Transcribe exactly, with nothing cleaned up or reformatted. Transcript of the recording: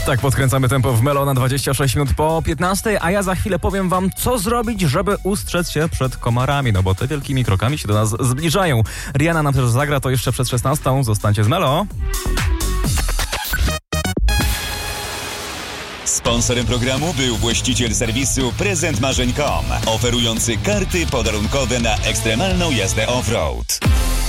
Tak, podkręcamy tempo w Melo na dwadzieścia sześć minut po piętnastej, a ja za chwilę powiem wam, co zrobić, żeby ustrzec się przed komarami, no bo te wielkimi krokami się do nas zbliżają. Rihanna nam też zagra to jeszcze przed szesnastą. Zostańcie z Melo. Sponsorem programu był właściciel serwisu prezent marzeń kropka com, oferujący karty podarunkowe na ekstremalną jazdę off-road.